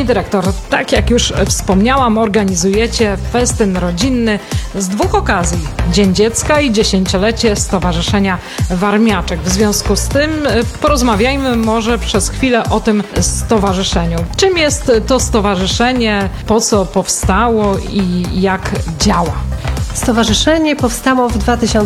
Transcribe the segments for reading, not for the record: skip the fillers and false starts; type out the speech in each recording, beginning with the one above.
Pani dyrektor, tak jak już wspomniałam, organizujecie festyn rodzinny z dwóch okazji. Dzień Dziecka i 10-lecie Stowarzyszenia Warmiaczek. W związku z tym porozmawiajmy może przez chwilę o tym stowarzyszeniu. Czym jest to stowarzyszenie, po co powstało i jak działa? Stowarzyszenie powstało w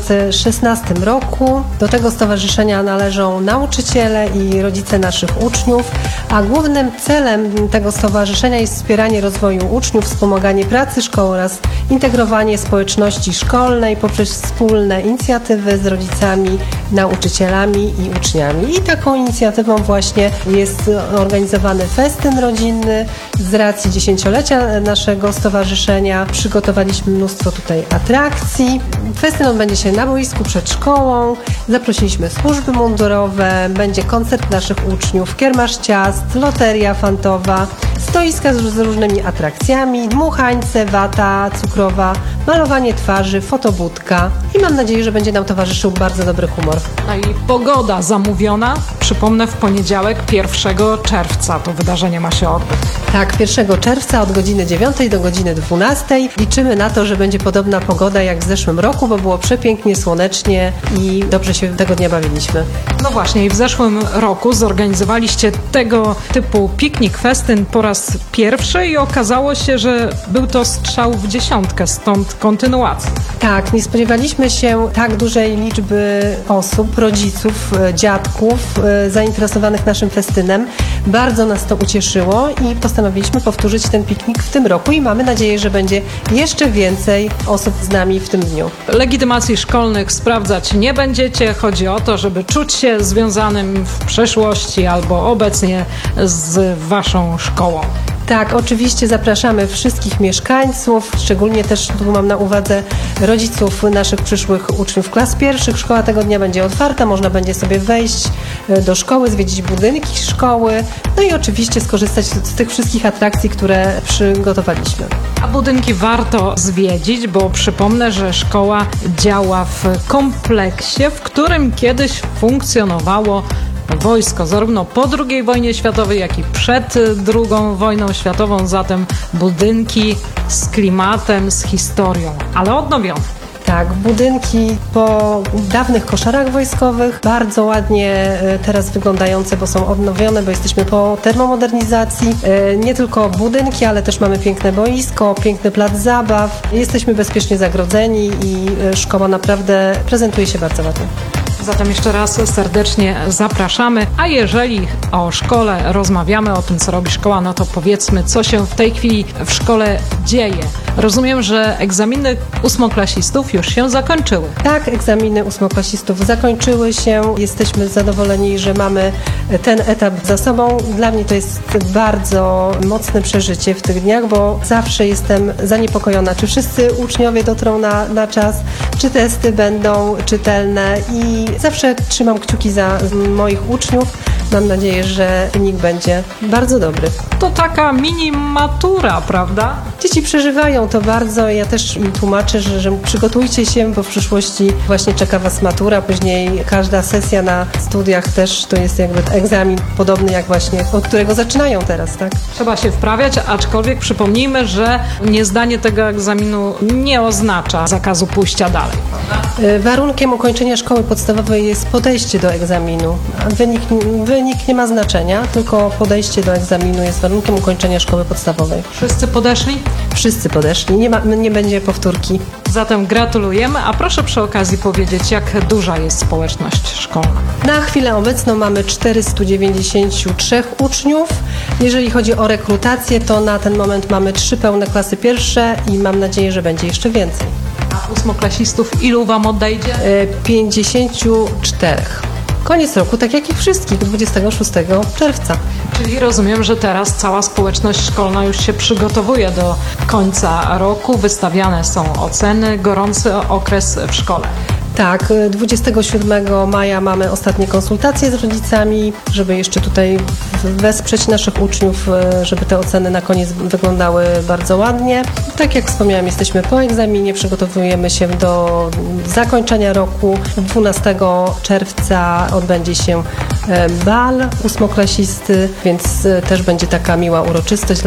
2016 roku. Do tego stowarzyszenia należą nauczyciele i rodzice naszych uczniów, a głównym celem tego stowarzyszenia jest wspieranie rozwoju uczniów, wspomaganie pracy szkoły oraz integrowanie społeczności szkolnej poprzez wspólne inicjatywy z rodzicami, nauczycielami i uczniami. I taką inicjatywą właśnie jest organizowany festyn rodzinny. Z racji 10-lecia naszego stowarzyszenia przygotowaliśmy mnóstwo tutaj atrakcji. Festyn odbędzie się na boisku przed szkołą. Zaprosiliśmy służby mundurowe, będzie koncert naszych uczniów, kiermasz ciast, loteria fantowa, stoiska z różnymi atrakcjami, dmuchańce, wata cukrowa, malowanie twarzy, fotobudka i mam nadzieję, że będzie nam towarzyszył bardzo dobry humor. No i pogoda zamówiona. Przypomnę, w poniedziałek 1 czerwca to wydarzenie ma się odbyć. Tak, 1 czerwca od godziny 9 do godziny 12. Liczymy na to, że będzie podobna pogoda jak w zeszłym roku, bo było przepięknie, słonecznie i dobrze się tego dnia bawiliśmy. No właśnie, i w zeszłym roku zorganizowaliście tego typu piknik, festyn po raz pierwszy i okazało się, że był to strzał w dziesiątkę, stąd kontynuacja. Tak, nie spodziewaliśmy się tak dużej liczby osób, rodziców, dziadków zainteresowanych naszym festynem. Bardzo nas to ucieszyło i postanowiliśmy powtórzyć ten piknik w tym roku i mamy nadzieję, że będzie jeszcze więcej osób z nami w tym dniu. Legitymacji szkolnych sprawdzać nie będziecie. Chodzi o to, żeby czuć się związanym w przeszłości albo obecnie z waszą szkołą. Tak, oczywiście zapraszamy wszystkich mieszkańców, szczególnie też tu mam na uwadze rodziców naszych przyszłych uczniów klas pierwszych. Szkoła tego dnia będzie otwarta, można będzie sobie wejść do szkoły, zwiedzić budynki szkoły, no i oczywiście skorzystać z tych wszystkich atrakcji, które przygotowaliśmy. A budynki warto zwiedzić, bo przypomnę, że szkoła działa w kompleksie, w którym kiedyś funkcjonowało wojsko, zarówno po II wojnie światowej, jak i przed II wojną światową, zatem budynki z klimatem, z historią, ale odnowione. Tak, budynki po dawnych koszarach wojskowych, bardzo ładnie teraz wyglądające, bo są odnowione, bo jesteśmy po termomodernizacji. Nie tylko budynki, ale też mamy piękne boisko, piękny plac zabaw. Jesteśmy bezpiecznie zagrodzeni i szkoła naprawdę prezentuje się bardzo ładnie. Zatem jeszcze raz serdecznie zapraszamy. A jeżeli o szkole rozmawiamy, o tym, co robi szkoła, no to powiedzmy, co się w tej chwili w szkole dzieje. Rozumiem, że egzaminy ósmoklasistów już się zakończyły. Tak, egzaminy ósmoklasistów zakończyły się. Jesteśmy zadowoleni, że mamy ten etap za sobą. Dla mnie to jest bardzo mocne przeżycie w tych dniach, bo zawsze jestem zaniepokojona, czy wszyscy uczniowie dotrą na czas, czy testy będą czytelne i zawsze trzymam kciuki za moich uczniów. Mam nadzieję, że wynik będzie bardzo dobry. To taka mini matura, prawda? Dzieci przeżywają to bardzo. Ja też im tłumaczę, że przygotujcie się, bo w przyszłości właśnie czeka was matura. Później każda sesja na studiach też to jest jakby egzamin podobny jak właśnie, od którego zaczynają teraz, tak? Trzeba się wprawiać, aczkolwiek przypomnijmy, że niezdanie tego egzaminu nie oznacza zakazu pójścia dalej, prawda? Warunkiem ukończenia szkoły podstawowej jest podejście do egzaminu. Wynik nie ma znaczenia, tylko podejście do egzaminu jest warunkiem ukończenia szkoły podstawowej. Wszyscy podeszli? Wszyscy podeszli, nie będzie powtórki. Zatem gratulujemy, a proszę przy okazji powiedzieć, jak duża jest społeczność szkolna. Na chwilę obecną mamy 493 uczniów. Jeżeli chodzi o rekrutację, to na ten moment mamy 3 pełne klasy pierwsze i mam nadzieję, że będzie jeszcze więcej. A ósmoklasistów ilu wam odejdzie? 54. Koniec roku, tak jak i wszystkich, 26 czerwca. Czyli rozumiem, że teraz cała społeczność szkolna już się przygotowuje do końca roku. Wystawiane są oceny, gorący okres w szkole. Tak, 27 maja mamy ostatnie konsultacje z rodzicami, żeby jeszcze tutaj wesprzeć naszych uczniów, żeby te oceny na koniec wyglądały bardzo ładnie. Tak jak wspomniałam, jesteśmy po egzaminie, przygotowujemy się do zakończenia roku. 12 czerwca odbędzie się bal ósmoklasisty, więc też będzie taka miła uroczystość.